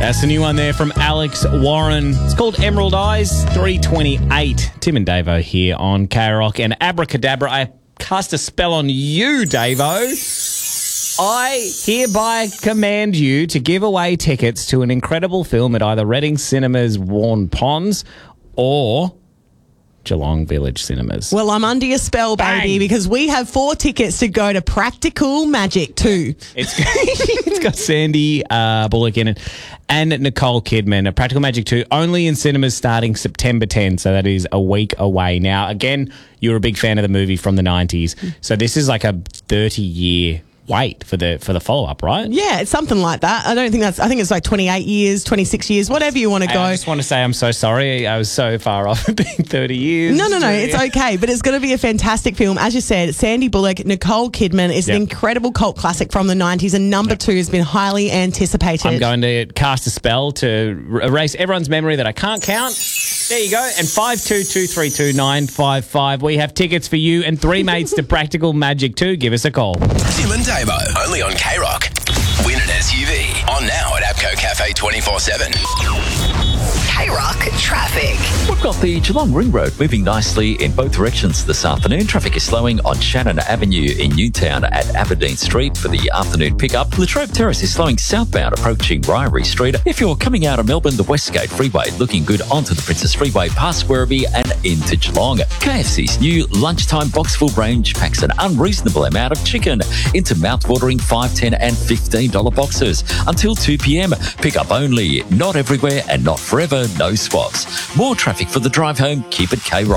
That's the new one there from Alex Warren. It's called Emerald Eyes, 3:28. Tim and Davo here on K-Rock. And abracadabra, I cast a spell on you, Davo. I hereby command you to give away tickets to an incredible film at either Reading Cinemas Warren Ponds or Geelong Village Cinemas. Well, I'm under your spell, baby, because we have 4 tickets to go to Practical Magic 2. It's got Sandy Bullock in it and Nicole Kidman. Practical Magic 2 only in cinemas starting September 10, so that is a week away. Now, again, you're a big fan of the movie from the 90s, so this is like a 30-year wait for the follow-up, right? Yeah, it's something like that. I think it's like 28 years, 26 years, whatever you want to go. I just want to say I'm so sorry. I was so far off of being 30 years. No, it's okay. But it's going to be a fantastic film. As you said, Sandy Bullock, Nicole Kidman is an incredible cult classic from the 90s, and number 2 has been highly anticipated. I'm going to cast a spell to erase everyone's memory that I can't count. There you go. And 52232955. We have tickets for you and 3 mates to Practical Magic 2. Give us a call. Tim and Davo, only on K-Rock. Win an SUV. On now at APCO Cafe 24/7. K-Rock traffic. We've got the Geelong Ring Road moving nicely in both directions this afternoon. Traffic is slowing on Shannon Avenue in Newtown at Aberdeen Street for the afternoon pickup. Latrobe Terrace is slowing southbound approaching Ryrie Street. If you're coming out of Melbourne, the Westgate Freeway looking good onto the Princess Freeway past Werribee and into Geelong. KFC's new lunchtime box-full range packs an unreasonable amount of chicken into mouth-watering $5, $10 and $15 boxes until 2 p.m. Pick up only, not everywhere and not forever. No swaps. More traffic for the drive home. Keep it K-Rock.